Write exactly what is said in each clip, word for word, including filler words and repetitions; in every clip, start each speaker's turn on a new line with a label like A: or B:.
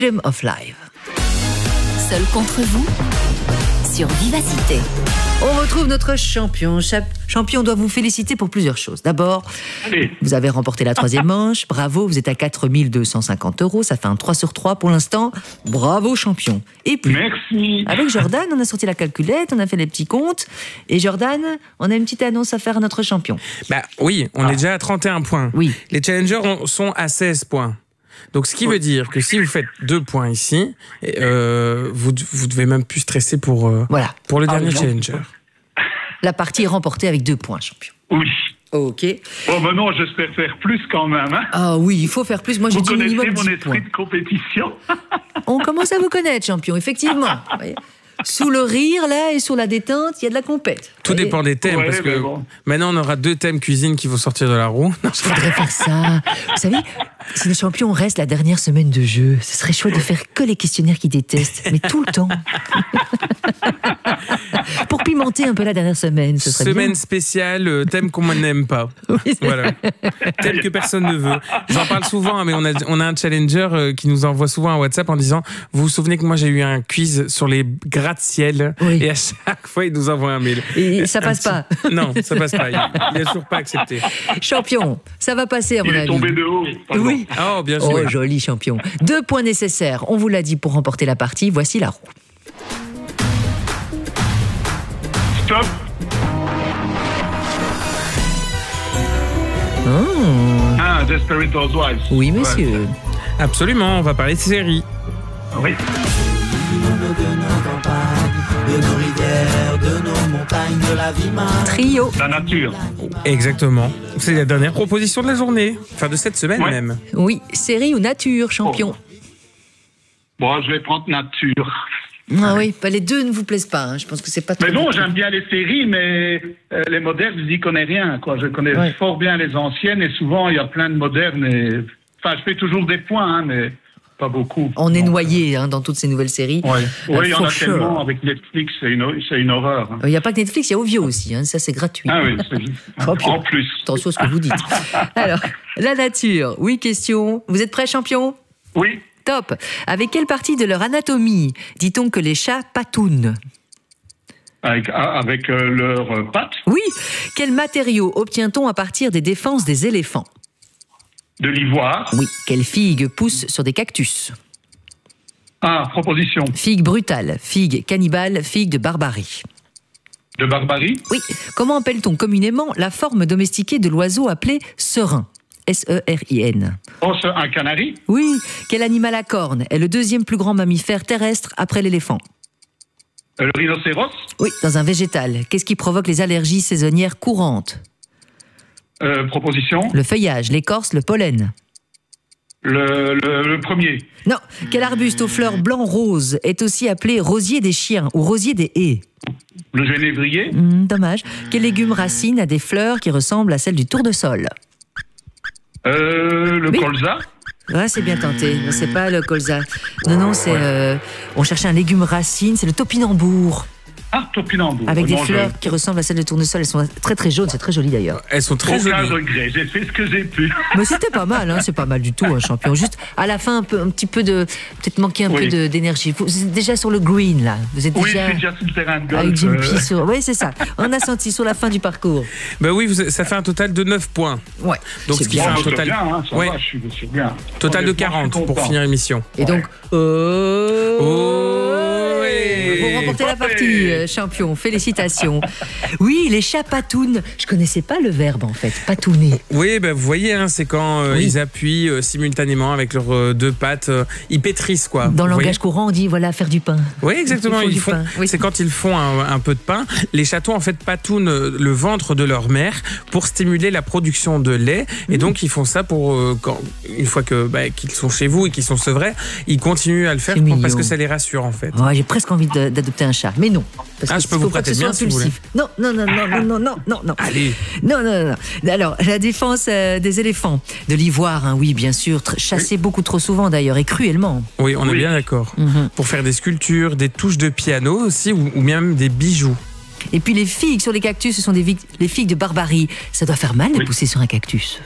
A: Freedom of Life.
B: Seul contre vous sur Vivacité.
A: On retrouve notre champion. Cha- champion doit vous féliciter pour plusieurs choses. D'abord,
C: Allez.
A: vous avez remporté la troisième manche. Bravo, vous êtes à quatre mille deux cent cinquante euros. Ça fait un trois sur trois pour l'instant. Bravo, champion. Et puis,
C: Merci.
A: avec Jordan, on a sorti la calculette, on a fait les petits comptes. Et Jordan, on a une petite annonce à faire à notre champion.
D: Bah oui, on est déjà à trente et un points.
A: Oui.
D: Les challengers ont- sont à seize points. Donc, ce qui veut dire que si vous faites deux points ici, euh, vous, vous devez même plus stresser pour, euh,
A: Voilà.
D: pour le
C: Ah,
D: dernier
C: non.
D: challenger.
A: La partie est remportée avec deux points, champion.
C: Oui.
A: Ok.
C: Bon, ben non, j'espère faire plus quand même. Hein.
A: Ah oui, il faut faire plus. Moi, j'ai
C: Vous
A: dit
C: connaissez
A: minimum
C: mon
A: dix
C: esprit
A: points.
C: de compétition.
A: On commence à vous connaître, champion, effectivement. Vous voyez. Sous le rire, là, et sur la détente, il y a de la compète.
D: Tout
A: Vous voyez.
D: dépend des thèmes,
C: Ouais,
D: parce que
C: mais bon.
D: maintenant, on aura deux thèmes cuisine qui vont sortir de la roue. Non, je-
A: Faudrait faire ça. Vous savez, si le champion reste la dernière semaine de jeu, ce serait chouette de faire que les questionnaires qu'il déteste, mais tout le temps. Pour pimenter un peu la dernière semaine, ce serait
D: Semaine
A: bien.
D: spéciale, euh, thème qu'on n'aime pas.
A: Oui, c'est
D: Voilà. Thème que personne ne veut. J'en parle souvent, hein, mais on a, on a un challenger euh, qui nous envoie souvent un WhatsApp en disant « Vous vous souvenez que moi j'ai eu un quiz sur les gratte-ciel
A: Oui.
D: Et à chaque fois, il nous envoie un mail.
A: Et ça
D: Un
A: passe
D: petit-
A: pas.
D: Non, ça passe pas. Il n'a toujours pas accepté.
A: Champion, ça va passer à mon
C: Il est
A: avis.
C: tombé de haut. Pardon.
A: Oui.
D: Oh, bien
A: Oh,
D: joué.
A: joli champion. Deux points nécessaires, on vous l'a dit, pour remporter la partie. Voici la roue.
C: Stop.
A: Oh,
C: Ah, Desperate Housewives.
A: oui, monsieur.
D: Absolument, on va parler de série.
C: Ouais. Oui.
E: De nos rivières, de nos montagnes, de la vie marine.
A: Trio.
C: La nature.
D: Exactement. C'est la dernière proposition de la journée. Enfin, de cette semaine
C: Ouais.
D: même.
A: Oui, série ou nature, champion.
C: Bon, je vais prendre nature.
A: Ah oui, bah, les deux ne vous plaisent pas. Hein. Je pense que c'est pas trop.
C: Mais non, j'aime bien les séries, mais euh, les modernes, je n'y connais rien. Quoi. Je connais
A: Ouais.
C: fort bien les anciennes et souvent, il y a plein de modernes. Et... Enfin, je fais toujours des points, hein, mais pas beaucoup.
A: On est
C: Donc,
A: noyé hein, dans toutes ces nouvelles séries.
C: Ouais.
A: Euh,
C: Oui, il y en a
A: for
C: tellement
A: sure.
C: avec Netflix, c'est une, c'est une horreur. hein.
A: Il n'y a pas que Netflix, il y a Ovio aussi. Hein. Ça, c'est gratuit.
C: Ah oui, c'est...
A: Oh, puis-
C: en plus.
A: Attention à ce que vous dites. Alors, la nature. Oui, question. Vous êtes prêts, champion?
C: Oui,
A: Top. Avec quelle partie de leur anatomie dit-on que les chats patounent?
C: avec, avec euh, leurs euh, pattes,
A: Oui. Quel matériau obtient-on à partir des défenses des éléphants?
C: de l'ivoire.
A: Oui. Quelle figue pousse sur des cactus?
C: Ah, proposition
A: Figue brutale, figue cannibale, figue de barbarie.
C: de barbarie.
A: Oui. Comment appelle-t-on communément la forme domestiquée de l'oiseau appelé serin? S E R I N.
C: Oh, c'est un canari.
A: Oui. Quel animal à cornes est le deuxième plus grand mammifère terrestre après l'éléphant?
C: Euh, le rhinocéros.
A: Oui. Dans un végétal, qu'est-ce qui provoque les allergies saisonnières courantes?
C: Euh, proposition.
A: Le feuillage, l'écorce, le pollen.
C: Le, le, le premier.
A: Non. Quel arbuste aux fleurs blanc-rose est aussi appelé rosier des chiens ou rosier des haies?
C: Le genévrier.
A: Hmm, dommage. Quel légume racine a des fleurs qui ressemblent à celles du tournesol?
C: Euh, le
A: Oui.
C: colza.
A: Ouais, c'est bien tenté. Mais c'est pas le colza. Non, non, c'est. euh, on cherchait un légume racine, c'est le topinambour.
C: Ah, topinambour.
A: Avec des
C: Non, je-
A: fleurs qui ressemblent à celles de tournesol. Elles sont très très jaunes, c'est très joli d'ailleurs.
D: Elles sont très
C: Aucun
D: jolies.
C: regret, j'ai fait ce que j'ai pu.
A: Mais c'était pas mal, hein, c'est pas mal du tout, un champion. Juste à la fin, un, peu, un petit peu de. Peut-être manquer un
C: Oui.
A: peu de- d'énergie. Vous êtes déjà sur le green là. Vous êtes
C: Oui, je
A: déjà.
C: suis déjà sur le terrain de golf.
A: Avec Jim
C: euh,
A: Pea sur. Oui, c'est ça. On a senti sur la fin du parcours.
D: Bah oui, vous- ça fait un total de neuf points.
A: Ouais.
D: Donc,
A: c'est
D: ce qui
A: bien.
D: fait un
C: bon, c'est
D: total-
C: bien, hein, ça
D: Ouais.
C: va, je suis, je suis bien.
D: Total de
C: Honnêtement, je suis
D: quarante pour
C: content.
D: finir l'émission.
A: Et donc. Oh,
D: Oh, ouais.
A: Vous remportez la partie, euh, champion. Félicitations. Oui, les chats patounent. Je connaissais pas le verbe en fait, patouner.
D: Oui, bah, vous voyez, hein, c'est quand euh,
A: Oui.
D: ils appuient euh, simultanément avec leurs euh, deux pattes, euh, ils pétrissent quoi.
A: Dans le
D: Vous
A: langage courant, on dit voilà, faire du pain.
D: Oui, exactement.
A: Ils font
D: Ils
A: du
D: font.
A: pain, oui.
D: C'est quand ils font un, un peu de pain. Les chatons en fait patounent euh, le ventre de leur mère pour stimuler la production de lait. Et donc ils font ça pour euh, quand une fois que bah, qu'ils sont chez vous et qu'ils sont sevrés, ils continuent à le faire
A: C'est
D: pour-
A: mignon.
D: parce que ça les rassure en fait.
A: Oh, j'ai presque envie de- d'adopter un chat, mais non. Parce
D: Ah,
A: que
D: je peux
A: faut
D: vous
A: pas que
D: prêter
A: ce
D: le
A: soit
D: mien, si vous
A: impulsif. Non, non, non, non, non, non, non, non, non.
D: Allez.
A: Non, non, non, non. Alors, la défense euh, des éléphants. De l'ivoire, hein, oui, bien sûr. tr- Chassé beaucoup trop souvent d'ailleurs, et cruellement.
D: Oui, on est
C: Oui.
D: bien d'accord.
A: Mhm.
D: Pour faire des sculptures, des touches de piano aussi, ou, ou même des bijoux.
A: Et puis les figues sur les cactus, ce sont des vi- les figues de barbarie. Ça doit faire mal de
C: Oui.
A: pousser sur un cactus.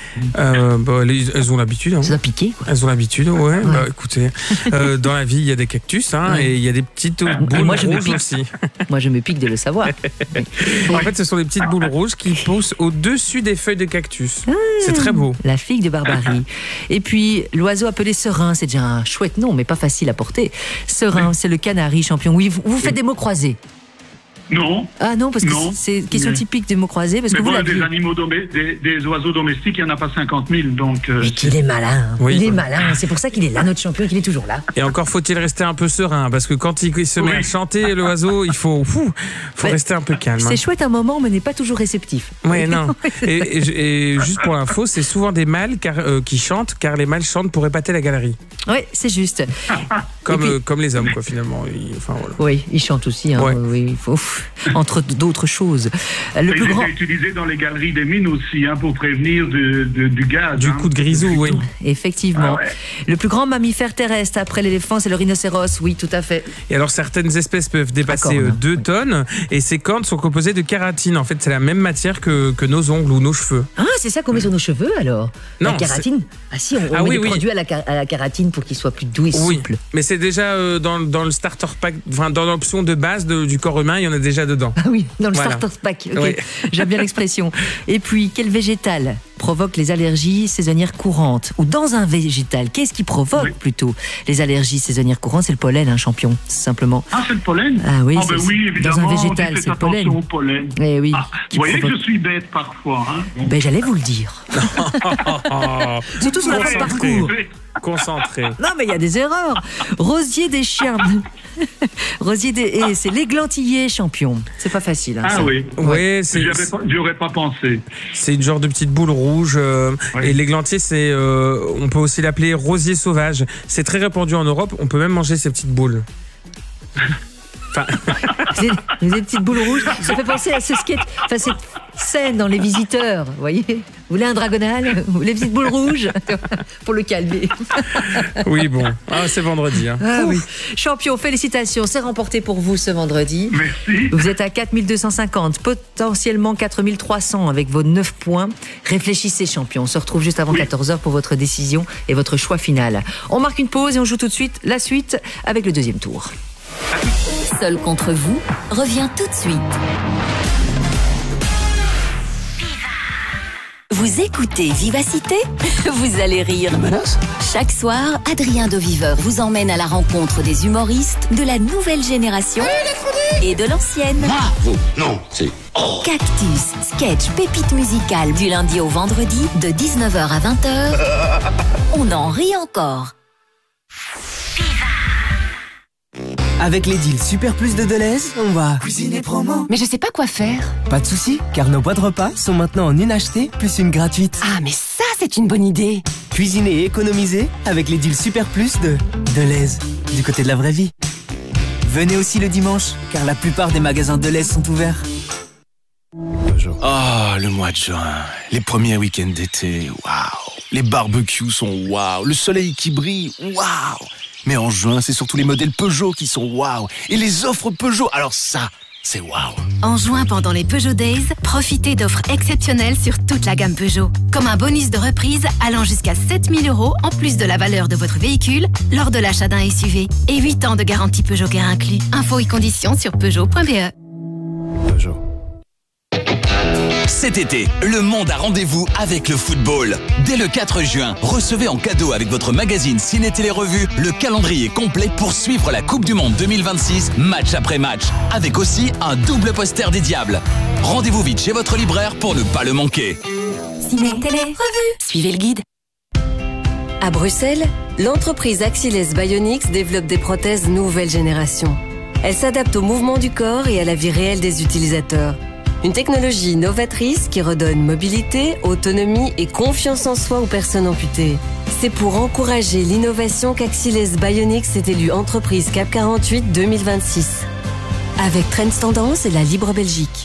D: euh, bah, les- Elles ont l'habitude. Hein.
A: Ça doit piquer, quoi.
D: Elles ont l'habitude, ouais. Bah, écoutez, euh, dans la vie, il y a des cactus hein,
A: Ouais.
D: et il y a des petites boules
A: moi, je me
D: rouges
A: pique.
D: aussi.
A: Moi, je me pique de le savoir.
D: En fait, ce sont des petites boules rouges qui poussent au-dessus des feuilles de cactus. C'est très beau.
A: La figue de Barbarie. Et puis, l'oiseau appelé serein, c'est déjà un chouette nom, mais pas facile à porter. Serein, c'est le canari champion. Oui, vous, vous faites des mots croisés.
C: Non.
A: Ah non, parce que
C: Non.
A: c'est question
C: Mais-
A: typique des mots croisés, parce
C: Mais
A: que vous
C: bon,
A: l'aviez.
C: des animaux domé- des, des oiseaux domestiques, il n'y en a pas cinquante mille. Donc, euh,
A: Mais qu'il est malin.
D: Oui.
A: Il est malin. C'est pour ça qu'il est là, notre champion, qu'il est toujours là.
D: Et encore faut-il rester un peu serein, parce que quand il se met
C: Oui.
D: à chanter, l'oiseau, il faut, fou, faut
A: Ouais.
D: rester un peu calme. hein.
A: C'est chouette un moment, mais n'est pas toujours réceptif.
D: Ouais, non. Et, et- et juste pour l'info, c'est souvent des mâles car, euh, qui chantent, car les mâles chantent pour épater la galerie.
A: Oui, c'est juste.
D: Comme,
A: Et puis-
D: euh, comme les hommes, quoi, finalement. Et, enfin, voilà.
A: Oui, il chante aussi. Hein,
D: Ouais.
A: oui, il faut, entre d'autres choses. Le
C: et
A: plus
C: il
A: grand.
C: était utilisé dans les galeries des mines aussi, hein, pour prévenir de, de- du gaz.
D: Du
C: hein.
D: coup de grisou, oui.
A: Effectivement.
C: Ah ouais.
A: Le plus grand mammifère terrestre après l'éléphant, c'est le rhinocéros. Oui, tout à fait.
D: Et alors, certaines espèces peuvent dépasser
A: cornes.
D: euh, deux tonnes, et ces cornes sont composées de kératine. En fait, c'est la même matière que, que nos ongles ou nos cheveux.
A: Ah, c'est ça qu'on met sur nos cheveux alors
D: Non,
A: La kératine. Ah si, on, on
D: Ah
A: met
D: oui,
A: des
D: oui.
A: produits à la, ca- à la kératine pour qu'ils soient plus doux et
D: Oui,
A: souples.
D: mais c'est déjà euh, dans, dans le starter pack, enfin dans l'option de base de- du corps humain, il y en a déjà dedans.
A: Ah oui, dans le
D: Voilà.
A: starter pack. Ok,
D: Oui.
A: j'aime bien l'expression. Et puis, quel végétal provoque les allergies saisonnières courantes? Ou dans un végétal, qu'est-ce qui provoque
C: Oui.
A: plutôt les allergies saisonnières courantes? C'est le pollen, un champion, simplement.
C: Ah, c'est le pollen.
A: Ah oui,
C: Ah, ben
A: c'est-
C: oui,
A: dans
C: évidemment.
A: un végétal,
C: faites
A: c'est le pollen.
C: attention au pollen.
A: Eh oui,
C: Ah,
A: qui
C: vous voyez
A: provoque-
C: que je suis bête parfois. Hein.
A: Ben, j'allais vous le dire.
D: Oh,
A: Surtout sur la fin de parcours.
D: concentré.
A: Non, mais il y a des erreurs. Rosier des chiens. Rosier des haies, c'est l'églantillé champion. C'est pas facile. Hein,
C: Ah
A: ça.
C: oui.
D: Ouais, c'est
C: J'aurais pas, j'aurais pas pensé.
D: c'est une genre de petite boule rouge. euh,
C: Oui.
D: Et l'églantier, c'est, euh, on peut aussi l'appeler rosier sauvage. C'est très répandu en Europe. On peut même manger ces petites boules. Enfin,
A: Vous avez- vous avez des petites boules rouges. Ça fait penser à ce sketch, enfin cette scène dans Les Visiteurs. Vous voyez, vous voulez un dragonal, vous voulez des petites boules rouges pour le calmer.
D: oui, bon. Ah, c'est vendredi. Hein.
A: Ah oui. Champion, félicitations, c'est remporté pour vous ce vendredi.
C: Merci.
A: Vous êtes à quatre mille deux cent cinquante, potentiellement quatre mille trois cents avec vos neuf points. Réfléchissez, champion. On se retrouve juste avant
C: Oui.
A: quatorze heures pour votre décision et votre choix final. On marque une pause et on joue tout de suite la suite avec le deuxième tour.
B: Seul contre vous revient tout de suite. Vous écoutez Vivacité? Vous allez rire. Chaque soir, Adrien Doviveur vous emmène à la rencontre des humoristes de la nouvelle génération et de l'ancienne.
F: Bravo. Non, c'est...
B: Cactus, sketch, pépite musicale du lundi au vendredi de dix-neuf heures à vingt heures. On en rit encore.
G: Avec les deals Super Plus de Deleuze, on va cuisiner promo.
H: Mais je sais pas quoi faire.
G: Pas de soucis, car nos boîtes repas sont maintenant en une achetée plus une gratuite.
H: Ah, mais ça, c'est une bonne idée.
G: Cuisiner et économiser avec les deals Super Plus de Deleuze, du côté de la vraie vie. Venez aussi le dimanche, car la plupart des magasins Deleuze sont ouverts.
I: Ah, le mois de juin, les premiers week-ends d'été, waouh. Les barbecues sont waouh, le soleil qui brille, waouh. Mais en juin, c'est surtout les modèles Peugeot qui sont waouh. Et les offres Peugeot, alors ça, c'est waouh.
J: En juin, pendant les Peugeot Days, profitez d'offres exceptionnelles sur toute la gamme Peugeot. Comme un bonus de reprise allant jusqu'à sept mille euros en plus de la valeur de votre véhicule lors de l'achat d'un S U V. Et huit ans de garantie Peugeot Care inclus. Infos et conditions sur peugeot point b e.
I: Peugeot.
K: Cet été, le monde a rendez-vous avec le football. Dès le quatre juin, recevez en cadeau avec votre magazine Ciné Télé Revue le calendrier complet pour suivre la Coupe du Monde deux mille vingt-six, match après match, avec aussi un double poster des Diables. Rendez-vous vite chez votre libraire pour ne pas le manquer.
B: Ciné Télé Revue. Suivez le guide.
L: À Bruxelles, l'entreprise Axilles Bionics développe des prothèses nouvelle génération. Elles s'adaptent au mouvement du corps et à la vie réelle des utilisateurs. Une technologie novatrice qui redonne mobilité, autonomie et confiance en soi aux personnes amputées. C'est pour encourager l'innovation qu'Axilles Bionics est élue entreprise C A C quarante-huit deux mille vingt-six. Avec Trends Tendance et la Libre Belgique.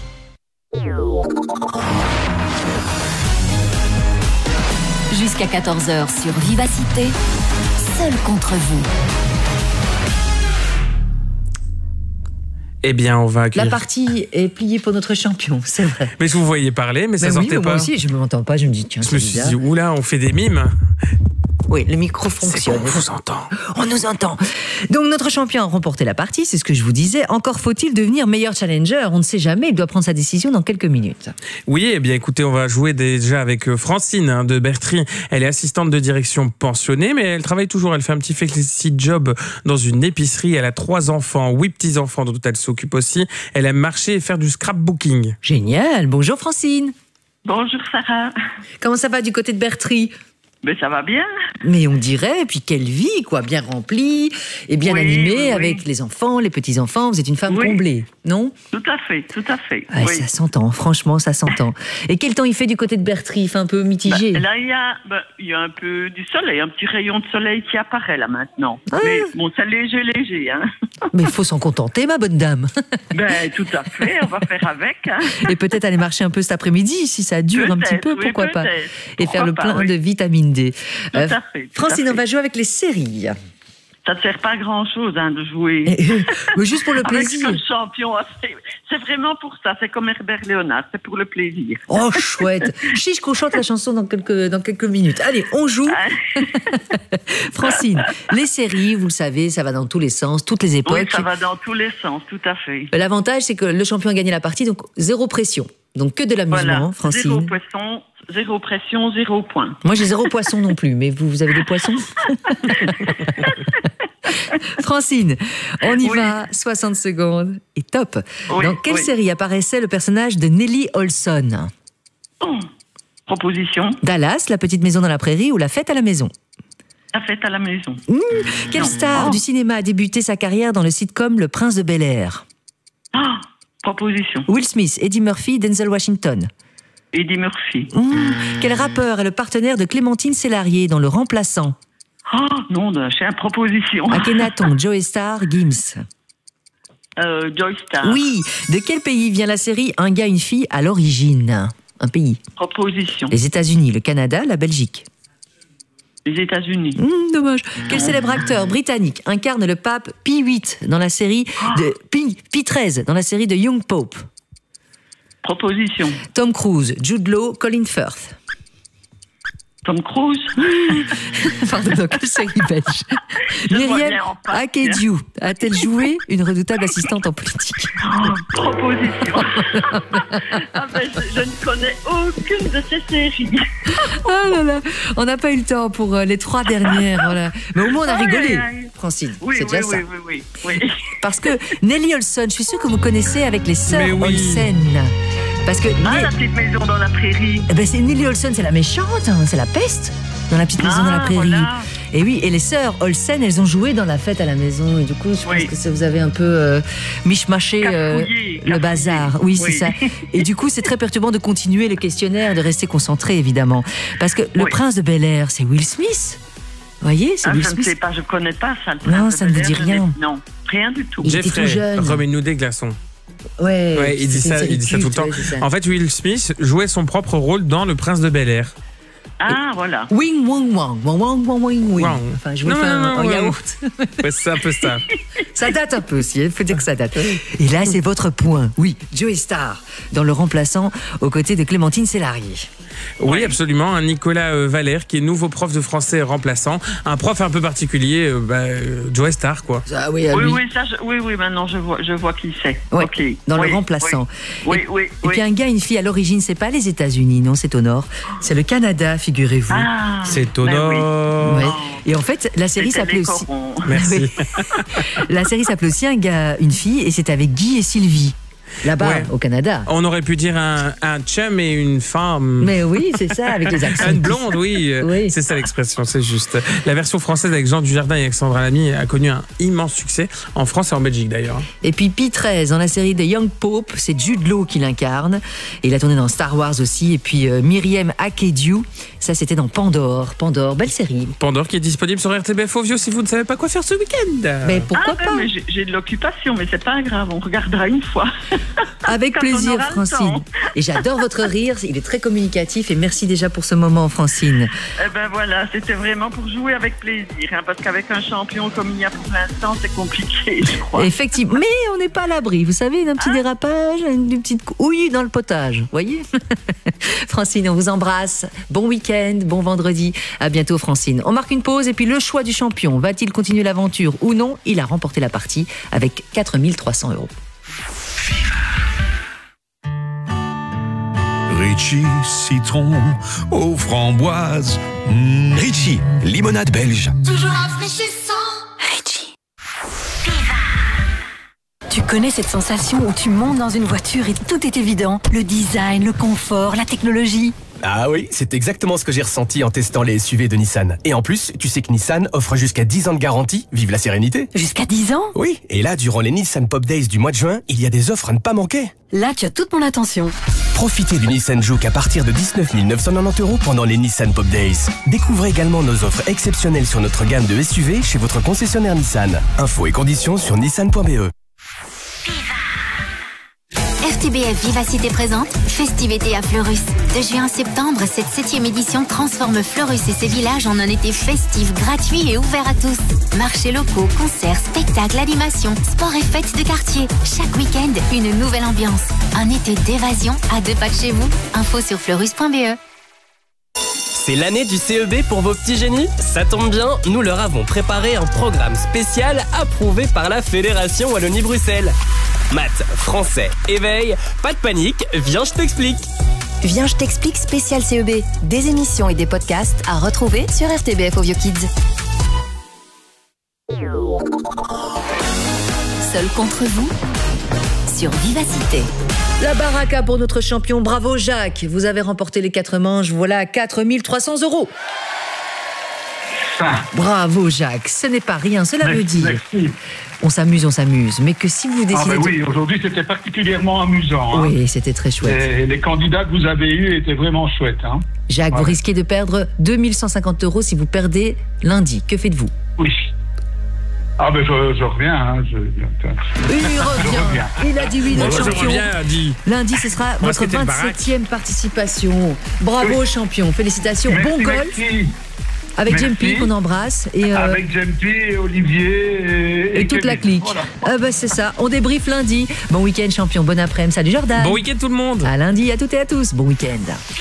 B: Jusqu'à quatorze heures sur Vivacité, seul contre vous.
D: Eh bien, on va accueillir...
A: La partie est pliée pour notre champion, c'est vrai.
D: Mais je vous voyais parler, mais ça
A: mais
D: sortait
A: oui, mais
D: pas.
A: Moi aussi, je ne m'entends pas, je me dis, tiens,
D: je me suis dit, oula, on fait des mimes.
A: Oui, le micro fonctionne.
D: Bon, on vous entend.
A: On nous entend. Donc, notre champion a remporté la partie, c'est ce que je vous disais. Encore faut-il devenir meilleur challenger. On ne sait jamais, il doit prendre sa décision dans quelques minutes.
D: Oui, eh bien, écoutez, on va jouer déjà avec Francine hein, de Bertry. Elle est assistante de direction pensionnée, mais elle travaille toujours. Elle fait un petit flexi-job dans une épicerie. Elle a trois enfants, huit petits-enfants dont elle s'occupe aussi. Elle aime marcher et faire du scrapbooking.
A: Génial. Bonjour, Francine.
F: Bonjour, Sarah.
A: Comment ça va du côté de Bertry ?
F: Mais ça va bien.
A: Mais on dirait, et puis quelle vie, quoi, bien remplie et bien
F: oui,
A: animée
F: oui,
A: avec
F: oui.
A: les enfants, les petits-enfants. Vous êtes une femme
F: oui.
A: comblée, non ?
F: Tout à fait, tout à fait.
A: Ouais,
F: oui.
A: Ça s'entend, franchement, ça s'entend. Et quel temps il fait du côté de Bertry ? Il fait un peu mitigé.
F: Bah, là, il y, a, bah, il y a un peu du soleil, un petit rayon de soleil qui apparaît là maintenant. Ah. Mais bon, c'est léger, léger. Hein.
A: Mais il faut s'en contenter, ma bonne dame.
F: Ben, tout à fait, on va faire avec. Hein.
A: Et peut-être aller marcher un peu cet après-midi, si ça dure un petit peu,
F: oui,
A: pourquoi pas. Et
F: pourquoi
A: faire le
F: pas,
A: plein
F: oui.
A: de vitamine D.
F: Tout euh, à fait. Tout
A: Francine,
F: à fait.
A: on va jouer avec les séries.
F: Ça ne sert pas à grand-chose hein, de jouer.
A: Mais juste pour le plaisir.
F: Avec ce champion, c'est, c'est vraiment pour ça. C'est comme Herbert Léonard, c'est pour le plaisir.
A: Oh, chouette. Chiche qu'on chante la chanson dans quelques, dans quelques minutes. Allez, on joue. Francine, les séries, vous le savez, ça va dans tous les sens, toutes les époques.
F: Oui, ça va dans tous les sens, tout à fait.
A: L'avantage, c'est que le champion a gagné la partie, donc zéro pression. Donc que de l'amusement,
F: voilà.
A: Francine.
F: Zéro poisson, zéro pression, zéro point.
A: Moi, j'ai zéro poisson non plus, mais vous, vous avez des poissons ? Francine, on y oui. va, soixante secondes, et top. Oui, Dans quelle oui. série apparaissait le personnage de Nellie Olson ?
F: oh, Proposition.
A: Dallas, La petite maison dans la prairie ou La fête à la maison ?
F: La fête à la maison.
A: Mmh, quelle non. star oh. du cinéma a débuté sa carrière dans le sitcom Le Prince de Bel-Air ?
F: oh, Proposition.
A: Will Smith, Eddie Murphy, Denzel Washington.
F: Eddie Murphy.
A: Mmh, quel rappeur est le partenaire de Clémentine Célarier dans Le Remplaçant ?
F: Oh non, j'ai une proposition.
A: Akhenaton, Joey Star, Gims.
F: Euh, Joey Star.
A: Oui. De quel pays vient la série Un gars, une fille à l'origine ? Un pays.
F: Proposition.
A: Les États-Unis, le Canada, la Belgique.
F: Les États-Unis.
A: Mmh, dommage. Quel célèbre acteur britannique incarne le pape Pie huit dans la série de Pie, Pie treize dans la série de Young Pope ?
F: Proposition.
A: Tom Cruise, Jude Law, Colin Firth.
F: Tom Cruise.
A: Pardon, dans quelle série belge Myriam Akedju a-t-elle joué une redoutable assistante en politique ?
F: oh, Proposition. ah ben, je, je ne connais aucune de ces séries.
A: oh là là, on n'a pas eu le temps pour les trois dernières. Voilà. Mais au moins, on a rigolé, Francine.
F: Oui,
A: c'est
F: oui,
A: déjà
F: oui,
A: ça.
F: Oui, oui, oui, oui.
A: Parce que Nellie Olson, je suis sûre que vous connaissez avec les sœurs
D: oui.
A: Olsen. Parce que
F: ah, la petite maison dans la prairie.
A: Eh ben, c'est Nellie Olson, c'est la méchante, hein, c'est la peste dans la petite maison
F: ah,
A: dans la prairie.
F: Voilà.
A: Et oui, et les sœurs Olsen, elles ont joué dans La fête à la maison. Et du coup, je oui. pense que ça, vous avez un peu euh, mishmaché euh, le bazar. Oui, oui, c'est ça. Et du coup, c'est très perturbant de continuer le questionnaire, de rester concentré, évidemment. Parce que le oui. prince de Bel-Air, c'est Will Smith. Vous voyez, c'est
F: ah,
A: Will
F: je
A: Smith.
F: ne sais pas, je ne connais pas ça.
A: Non, ça ne vous dit rien.
F: Non, rien du tout.
A: Il était tout jeune.
D: Remets-nous des glaçons.
A: Ouais,
D: ouais, il dit ça, il dit ça tout le temps. Ouais, en fait, Will Smith jouait son propre rôle dans Le Prince de Bel-Air.
F: Ah, voilà.
A: Wing, wang, wang, wang, wang, wang, wang, wing. Enfin, je vous fais un, un yaourt.
D: Ouais, c'est un peu ça.
A: Ça date un peu aussi, il faut dire que ça date. Et là, c'est votre point. Oui, Joey Star, dans Le Remplaçant, aux côtés de Clémentine Célarier.
D: Oui, ouais. absolument. Un Nicolas euh, Valère, qui est nouveau prof de français remplaçant. Un prof un peu particulier, euh, bah, euh, Joey Star, quoi.
A: Ah, oui,
F: oui, oui, ça, je, oui, oui, maintenant je vois, je vois qui c'est.
A: Ouais,
F: okay.
A: Dans
F: oui,
A: Le Remplaçant.
F: Oui,
A: et,
F: oui, oui.
A: Et puis un gars, une fille, à l'origine, c'est pas les États-Unis, non, c'est au nord. C'est le Canada, figurez-vous.
F: Ah,
D: c'est au nord.
A: Oui. Ouais. Et en fait, la série s'appelait aussi.
D: Merci.
A: La série s'appelait aussi Un gars, une fille, et c'est avec Guy et Sylvie. Là-bas, ouais. au Canada.
D: On aurait pu dire un, un chum et une femme.
A: Mais oui, c'est ça, avec les accents.
D: Une blonde, oui. oui. C'est ça l'expression, c'est juste. La version française avec Jean Dujardin et Alexandra Lamy a connu un immense succès en France et en Belgique d'ailleurs.
A: Et puis Pie treize, dans la série de Young Pope, c'est Jude Law qui l'incarne. Et il a tourné dans Star Wars aussi. Et puis euh, Myriam Akedju, ça c'était dans Pandore. Pandore, belle série.
D: Pandore qui est disponible sur R T B F Ovio si vous ne savez pas quoi faire ce week-end.
A: Mais pourquoi
F: ah,
A: pas
F: ben, mais j'ai, j'ai de l'occupation, mais c'est pas grave, on regardera une fois.
A: Avec plaisir, Francine. Et j'adore votre rire, il est très communicatif et merci déjà pour ce moment, Francine.
F: Eh ben voilà, c'était vraiment pour jouer avec plaisir, hein, parce qu'avec un champion comme il y a pour l'instant, c'est compliqué, je crois.
A: Effectivement, mais on n'est pas à l'abri, vous savez, d'un petit hein? dérapage, une petite houille dans le potage, vous voyez. Francine, on vous embrasse. Bon week-end, bon vendredi. À bientôt, Francine. On marque une pause et puis le choix du champion. Va-t-il continuer l'aventure ou non? Il a remporté la partie avec quatre mille trois cents euros.
M: Ritchie, citron aux framboises. Mmh.
N: Ritchie, limonade belge.
J: Toujours rafraîchissant. Ritchie. Tu connais cette sensation où tu montes dans une voiture et tout est évident? Le design, le confort, la technologie.
N: Ah oui, c'est exactement ce que j'ai ressenti en testant les S U V de Nissan. Et en plus, tu sais que Nissan offre jusqu'à dix ans de garantie. Vive la sérénité.
J: Jusqu'à dix ans?
N: Oui, et là, durant les Nissan Pop Days du mois de juin, il y a des offres à ne pas manquer.
J: Là, tu as toute mon attention.
N: Profitez du Nissan Juke à partir de dix-neuf mille neuf cent quatre-vingt-dix euros pendant les Nissan Pop Days. Découvrez également nos offres exceptionnelles sur notre gamme de S U V chez votre concessionnaire Nissan. Infos et conditions sur nissan point b e.
B: R T B F Vivacité présente Festivité à Fleurus. De juin à septembre, cette septième édition transforme Fleurus et ses villages en un été festif, gratuit et ouvert à tous. Marchés locaux, concerts, spectacles, animations, sports et fêtes de quartier. Chaque week-end, une nouvelle ambiance. Un été d'évasion à deux pas de chez vous. Info sur fleurus point b e.
O: C'est l'année du C E B pour vos petits génies? Ça tombe bien, nous leur avons préparé un programme spécial approuvé par la Fédération Wallonie-Bruxelles. Maths, français, éveil, pas de panique, viens je t'explique.
B: Viens je t'explique spécial C E B. Des émissions et des podcasts à retrouver sur R T B F Ovio Kids. Seul contre vous sur Vivacité.
A: La baraka pour notre champion. Bravo Jacques, vous avez remporté les quatre manches. Voilà quatre mille trois cents euros.
C: Ça.
A: Bravo Jacques, ce n'est pas rien, cela
C: merci,
A: veut dire
C: merci.
A: On s'amuse, on s'amuse, mais que si vous décidez...
C: Ah ben oui,
A: de...
C: aujourd'hui c'était particulièrement amusant. Hein.
A: Oui, c'était très chouette.
C: Et les candidats que vous avez eus étaient vraiment chouettes. Hein.
A: Jacques, ouais. Vous risquez de perdre deux mille cent cinquante euros si vous perdez lundi. Que faites-vous?
C: Oui. Ah ben je, je reviens. Hein. Je...
A: Il revient.
C: reviens.
A: Il a dit oui, notre
D: Moi,
A: champion.
D: Je reviens, lundi.
A: Lundi, ce sera
D: Moi,
A: votre vingt-septième participation. Bravo oui. champion, félicitations.
C: Merci,
A: bon golf.
C: Merci.
A: Avec Jempi qu'on embrasse. Et euh...
C: Avec Jempi et Olivier et,
A: et, et toute Kevin. La clique. Voilà. Ah bah c'est ça, on débriefe lundi. Bon week-end champion, bon après-midi. Salut Jordan.
D: Bon week-end tout le monde.
A: À lundi à toutes et à tous. Bon week-end.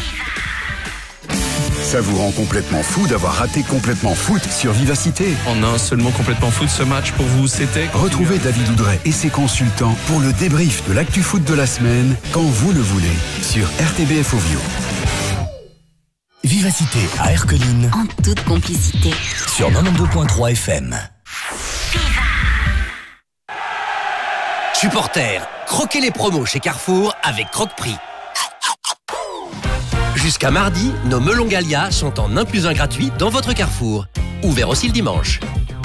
M: Ça vous rend complètement fou d'avoir raté Complètement Foot sur Vivacité.
P: En un seul mot, Complètement Foot, ce match pour vous, c'était...
M: Retrouvez David Oudret et ses consultants pour le débrief de l'actu foot de la semaine, quand vous le voulez, sur R T B F Ovio.
K: Vivacité à Erqueline.
B: En toute complicité.
K: Sur quatre-vingt-douze point trois F M.
Q: Supporters, croquez les promos chez Carrefour avec Croque-Prix. Jusqu'à mardi, nos melons Gallia sont en un plus un gratuit dans votre Carrefour. Ouvert aussi le dimanche.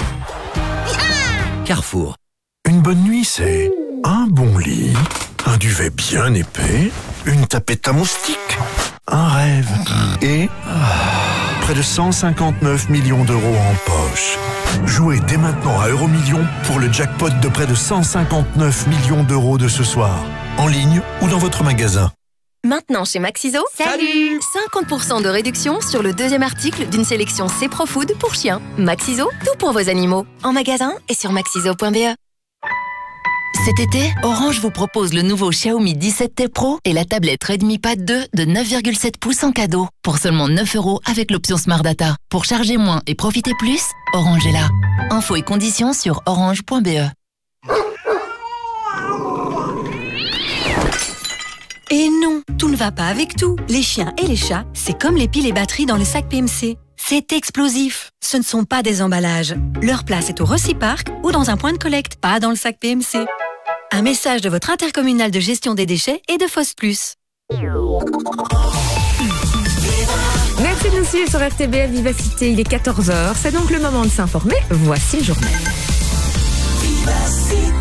Q: Carrefour.
M: Une bonne nuit, c'est un bon lit, un duvet bien épais, une tapette à moustiques, un rêve et près de cent cinquante-neuf millions d'euros en poche. Jouez dès maintenant à Euromillions pour le jackpot de près de cent cinquante-neuf millions d'euros de ce soir, en ligne ou dans votre magasin.
J: Maintenant chez Maxiso,
B: salut
J: cinquante pour cent de réduction sur le deuxième article d'une sélection C-Pro Food pour chiens. Maxiso, tout pour vos animaux. En magasin et sur maxiso point b e.
R: Cet été, Orange vous propose le nouveau Xiaomi dix-sept T Pro et la tablette Redmi Pad deux de neuf virgule sept pouces en cadeau. Pour seulement neuf euros avec l'option Smart Data. Pour charger moins et profiter plus, Orange est là. Infos et conditions sur orange point b e.
J: Et non, tout ne va pas avec tout. Les chiens et les chats, c'est comme les piles et batteries dans le sac P M C. C'est explosif. Ce ne sont pas des emballages. Leur place est au Reciparc ou dans un point de collecte, pas dans le sac P M C. Un message de votre intercommunal de gestion des déchets et de Foss Plus.
S: Merci de nous suivre sur R T B F Vivacité. Il est quatorze heures. C'est donc le moment de s'informer. Voici le journal. Vivacité.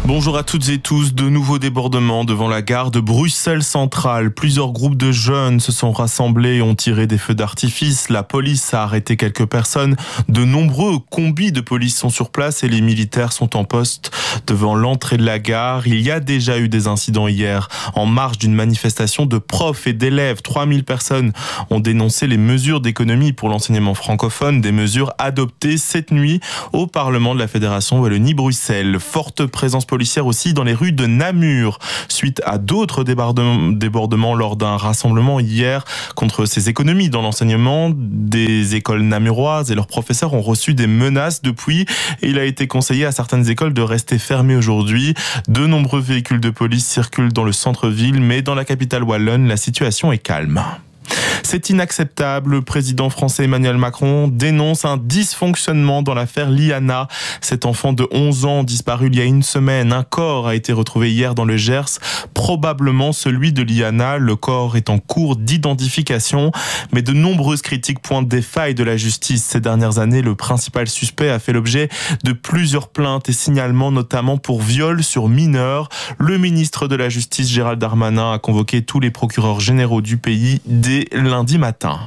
T: Bonjour à toutes et tous. De nouveaux débordements devant la gare de Bruxelles Centrale. Plusieurs groupes de jeunes se sont rassemblés et ont tiré des feux d'artifice. La police a arrêté quelques personnes. De nombreux combis de police sont sur place et les militaires sont en poste devant l'entrée de la gare. Il y a déjà eu des incidents hier en marge d'une manifestation de profs et d'élèves. trois mille personnes ont dénoncé les mesures d'économie pour l'enseignement francophone, des mesures adoptées cette nuit au Parlement de la Fédération Wallonie-Bruxelles. Forte présence policière aussi dans les rues de Namur, suite à d'autres débordements lors d'un rassemblement hier contre ces économies dans l'enseignement. Des écoles namuroises et leurs professeurs ont reçu des menaces depuis et il a été conseillé à certaines écoles de rester fermées aujourd'hui. De nombreux véhicules de police circulent dans le centre-ville, mais dans la capitale wallonne, la situation est calme. C'est inacceptable. Le président français Emmanuel Macron dénonce un dysfonctionnement dans l'affaire Liana. Cet enfant de onze ans disparu il y a une semaine. Un corps a été retrouvé hier dans le Gers, probablement celui de Liana. Le corps est en cours d'identification, mais de nombreuses critiques pointent des failles de la justice. Ces dernières années, le principal suspect a fait l'objet de plusieurs plaintes et signalements, notamment pour viol sur mineurs. Le ministre de la Justice, Gérald Darmanin, a convoqué tous les procureurs généraux du pays dès lundi matin.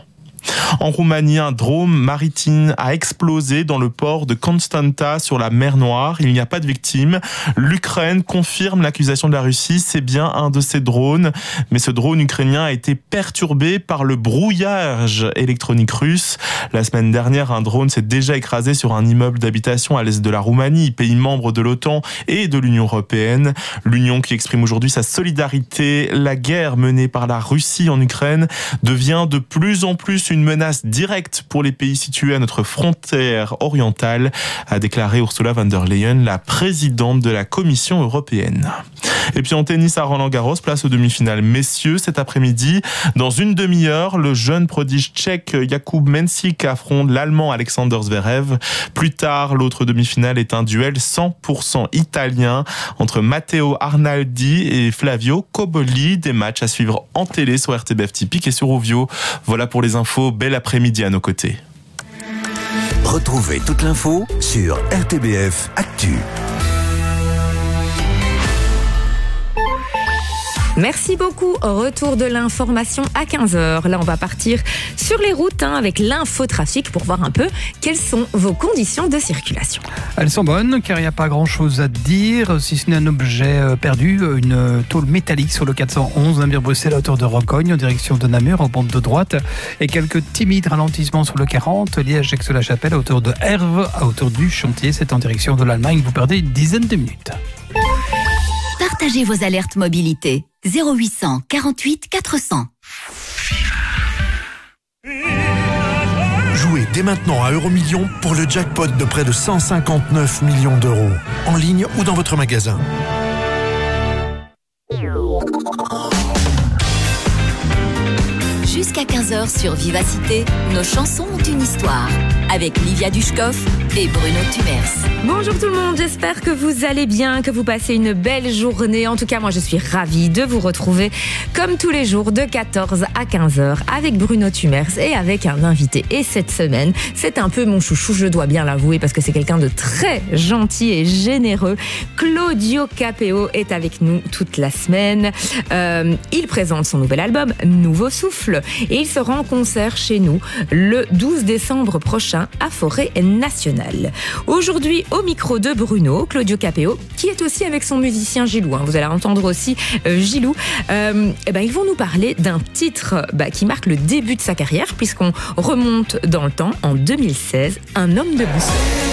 T: En Roumanie, un drone maritime a explosé dans le port de Constanta sur la mer Noire. Il n'y a pas de victimes. L'Ukraine confirme l'accusation de la Russie. C'est bien un de ces drones. Mais ce drone ukrainien a été perturbé par le brouillage électronique russe. La semaine dernière, un drone s'est déjà écrasé sur un immeuble d'habitation à l'est de la Roumanie, pays membre de l'OTAN et de l'Union européenne. L'Union qui exprime aujourd'hui sa solidarité. La guerre menée par la Russie en Ukraine devient de plus en plus une menace directe pour les pays situés à notre frontière orientale, a déclaré Ursula von der Leyen, la présidente de la Commission européenne. Et puis en tennis à Roland-Garros, place aux demi-finales messieurs cet après-midi. Dans une demi-heure, le jeune prodige tchèque Jakub Mensik affronte l'Allemand Alexander Zverev. Plus tard, l'autre demi-finale est un duel cent pour cent italien entre Matteo Arnaldi et Flavio Cobolli. Des matchs à suivre en télé sur R T B F Typique et sur Ovio. Voilà pour les infos. Bel après-midi à nos côtés.
U: Retrouvez toute l'info sur R T B F Actu.
S: Merci beaucoup. Retour de l'information à quinze heures. Là, on va partir sur les routes hein, avec l'infotrafic pour voir un peu quelles sont vos conditions de circulation.
V: Elles sont bonnes car il n'y a pas grand-chose à dire, si ce n'est un objet perdu, une tôle métallique sur le quatre cent onze, Namur-Bruxelles à hauteur de Rocogne en direction de Namur en bande de droite et quelques timides ralentissements sur le quarante, Liège-Aix-la-Chapelle à hauteur de Herve, à hauteur du Chantier, c'est en direction de l'Allemagne. Vous perdez une dizaine de minutes.
B: Partagez vos alertes mobilité. zéro huit cent quarante-huit quatre cents.
M: Jouez dès maintenant à Euromillions pour le jackpot de près de cent cinquante-neuf millions d'euros. En ligne ou dans votre magasin.
B: Jusqu'à quinze heures sur Vivacité, nos chansons ont une histoire. Avec Livia Dushkov et Bruno Tumers.
S: Bonjour tout le monde, j'espère que vous allez bien, que vous passez une belle journée. En tout cas, moi je suis ravie de vous retrouver comme tous les jours de quatorze à quinze heures avec Bruno Tumers et avec un invité. Et cette semaine, c'est un peu mon chouchou, je dois bien l'avouer, parce que c'est quelqu'un de très gentil et généreux. Claudio Capéo est avec nous toute la semaine. Euh, il présente son nouvel album, Nouveau Souffle. Et il sera en concert chez nous le douze décembre prochain à Forêt Nationale. Aujourd'hui, au micro de Bruno, Claudio Capéo, qui est aussi avec son musicien Gilou. Hein. Vous allez entendre aussi euh, Gilou. Euh, et ben, ils vont nous parler d'un titre bah, qui marque le début de sa carrière, puisqu'on remonte dans le temps, en deux mille seize, Un homme de boussole.